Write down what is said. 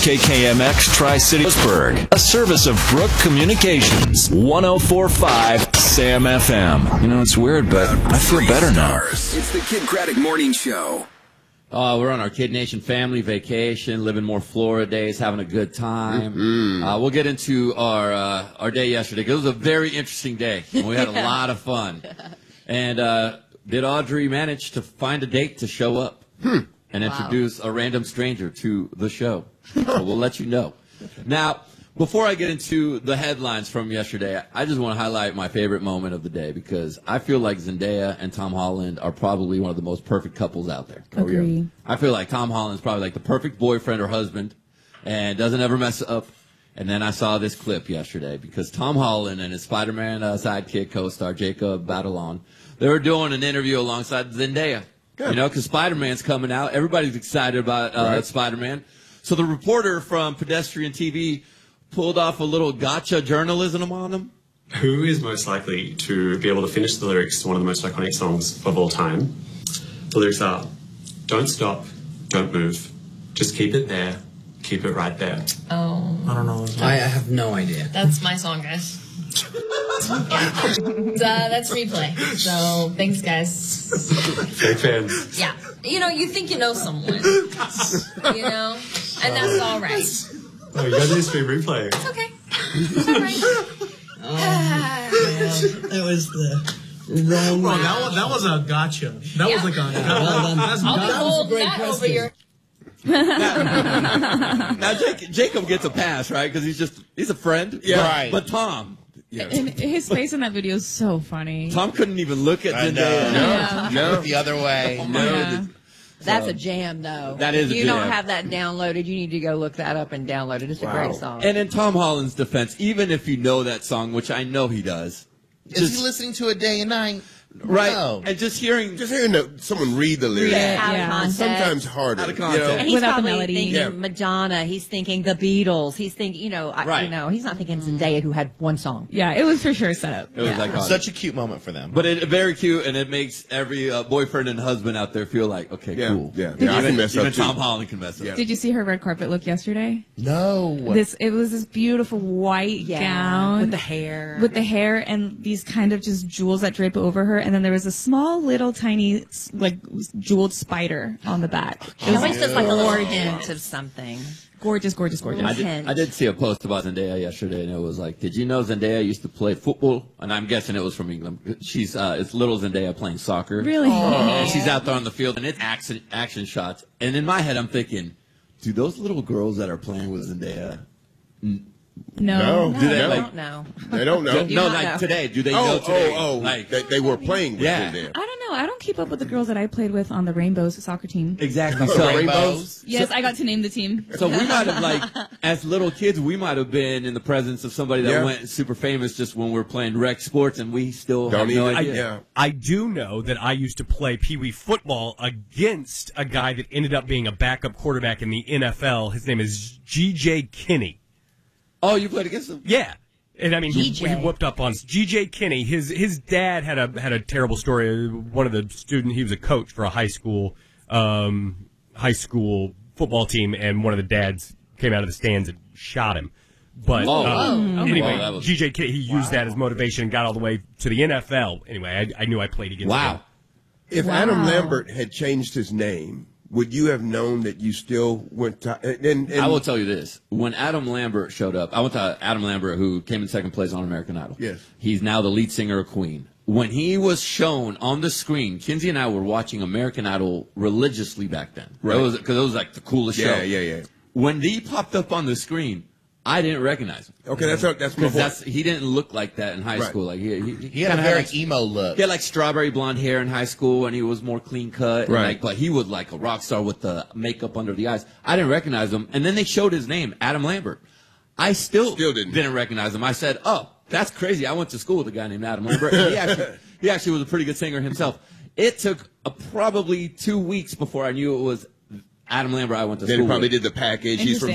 KKMX Tri-City Pittsburgh, a service of Brook Communications, 104.5 Sam FM. You know, it's weird, but I feel better now. It's the Kid Craddock Morning Show. We're on our Kid Nation family vacation, living more Florida days, having a good time. We'll get into our day yesterday, because it was a very interesting day. We had a lot of fun. And did Audrey manage to find a date to show up and introduce a random stranger to the show? So we'll let you know. Now, before I get into the headlines from yesterday, I just want to highlight my favorite moment of the day, because I feel like Zendaya and Tom Holland are probably one of the most perfect couples out there. Agree. I feel like Tom Holland's probably like the perfect boyfriend or husband and doesn't ever mess up. And then I saw this clip yesterday, because Tom Holland and his Spider-Man sidekick co-star Jacob Batalon, they were doing an interview alongside Zendaya. Good. You know, because Spider-Man's coming out. Everybody's excited about Spider-Man. So the reporter from Pedestrian TV pulled off a little gotcha journalism on him. Who is most likely to be able to finish the lyrics to one of the most iconic songs of all time? The lyrics are, don't stop, don't move, just keep it there, keep it right there. Oh. I don't know. I have no idea. That's my song, guys. That's Replay. So, thanks, guys. Big fan. Yeah. You know, you think you know someone. You know? And that's all right. Oh, you guys need to stream Replay. It's okay. It's all right. That was the wrong Well, that was a gotcha. That was like a... That's I'll hold that over your... Now Jacob gets a pass, right? Because he's a friend. Yeah. Right. But Tom... Yes. And his face in that video is so funny. Tom couldn't even look at Zendaya. No, the other way. That's a jam, though. That is a jam. If you don't have that downloaded, you need to go look that up and download it. It's a great song. And in Tom Holland's defense, even if you know that song, which I know he does. Is he listening to it day and night? Right. No. And just hearing someone read the lyrics. Sometimes harder. Out of context. And he's Without the probably melody. thinking Madonna. He's thinking the Beatles. He's thinking, he's not thinking Zendaya, who had one song. Yeah, it was for sure set up. It was iconic. Such a cute moment for them. But very cute, and it makes every boyfriend and husband out there feel like, okay, cool. Yeah, I can mess up even too. Tom Holland can mess up. Yeah. Did you see her red carpet look yesterday? No. It was this beautiful white gown with the hair. And these kind of just jewels that drape over her, and then there was a small little tiny like jeweled spider on the back. It was just like a hint of something. Gorgeous. I did see a post about Zendaya yesterday, and it was like, did you know Zendaya used to play football? And I'm guessing it was from England. She's it's little Zendaya playing soccer. Really? And she's out there on the field, and it's action shots. And in my head, I'm thinking, do those little girls that are playing with Zendaya? No. Do they don't know. They don't know. No, like today. Do they know today? Like they were playing with them there. I don't know. I don't keep up with the girls that I played with on the Rainbows soccer team. Exactly. So Rainbows? Yes, I got to name the team. So we might have, as little kids, we might have been in the presence of somebody that went super famous just when we were playing rec sports, and we still have no idea. I do know that I used to play Pee Wee football against a guy that ended up being a backup quarterback in the NFL. His name is G.J. Kinney. Oh, you played against him? Yeah. And I mean, he whooped up on G.J. Kinney. His dad had a terrible story. One of the he was a coach for a high school football team, and one of the dads came out of the stands and shot him. But anyway, G.J. Kinney, he used that as motivation and got all the way to the NFL. Anyway, I knew I played against him. If Adam Lambert had changed his name, would you have known that you still went to... And I will tell you this. When Adam Lambert showed up, I went to Adam Lambert, who came in second place on American Idol. Yes. He's now the lead singer of Queen. When he was shown on the screen, Kinsey and I were watching American Idol religiously back then. Right. Because it was like the coolest show. Yeah. When he popped up on the screen, I didn't recognize him. Okay, that's my point. He didn't look like that in high school. Like he had a very emo look. He had like strawberry blonde hair in high school, and he was more clean cut. Right. But he was like a rock star with the makeup under the eyes. I didn't recognize him. And then they showed his name, Adam Lambert. I still didn't recognize him. I said, oh, that's crazy. I went to school with a guy named Adam Lambert. He actually was a pretty good singer himself. It took probably 2 weeks before I knew it was Adam Lambert I went to school with. Then he probably did the package. He's from